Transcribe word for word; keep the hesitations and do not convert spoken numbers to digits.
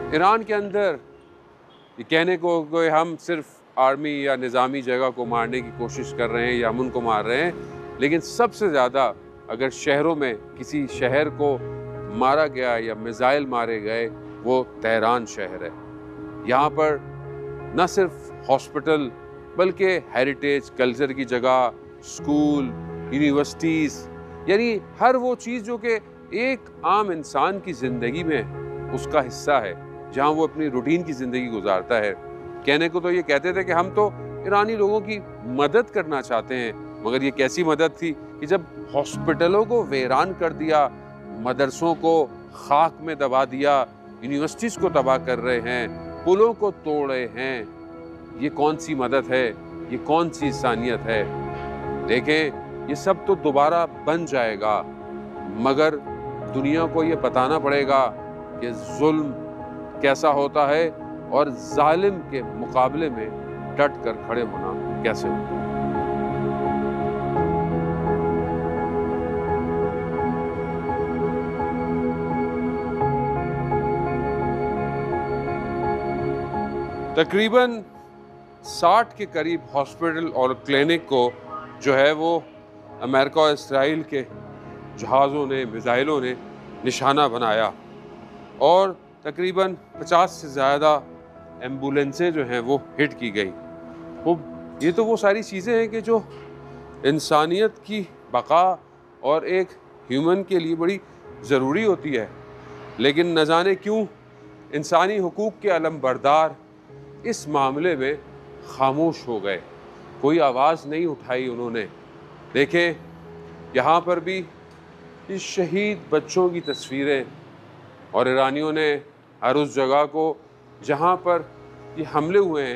Iran के अंदर ये कहने को कि हम सिर्फ आर्मी या निज़ामी जगह को मारने की कोशिश कर रहे हैं या हम उनको मार रहे हैं, लेकिन सबसे ज़्यादा अगर शहरों में किसी शहर को मारा गया या मिसाइल मारे गए वो तेहरान शहर है। यहाँ पर न सिर्फ हॉस्पिटल बल्कि हेरिटेज कल्चर की जगह, स्कूल, यूनिवर्सिटीज़, यानी हर वो चीज़ जो कि एक आम इंसान की ज़िंदगी में उसका हिस्सा है, जहाँ वो अपनी रूटीन की ज़िंदगी गुजारता है। कहने को तो ये कहते थे कि हम तो ईरानी लोगों की मदद करना चाहते हैं, मगर ये कैसी मदद थी कि जब हॉस्पिटलों को वीरान कर दिया, मदरसों को खाक में दबा दिया, यूनिवर्सिटीज़ को तबाह कर रहे हैं, पुलों को तोड़ रहे हैं। ये कौन सी मदद है? ये कौन सी इंसानियत है? देखें, ये सब तो दोबारा बन जाएगा, मगर दुनिया को ये बताना पड़ेगा कि जुल्म कैसा होता है और जालिम के मुकाबले में डट कर खड़े होना कैसे होता है। तकरीबन साठ के करीब हॉस्पिटल और क्लिनिक को जो है वो अमेरिका और इसराइल के जहाज़ों ने, मिसाइलों ने निशाना बनाया और तकरीबन पचास से ज़्यादा एम्बुलेंसें जो हैं वो हिट की गई। वो ये तो वो सारी चीज़ें हैं कि जो इंसानियत की बका और एक ह्यूमन के लिए बड़ी ज़रूरी होती है, लेकिन न जाने क्यों इंसानी हुकूक के अलमबरदार इस मामले में खामोश हो गए, कोई आवाज़ नहीं उठाई उन्होंने। देखें, यहाँ पर भी इस शहीद बच्चों की तस्वीरें और ईरानियों ने हर उस जगह को जहाँ पर ये हमले हुए हैं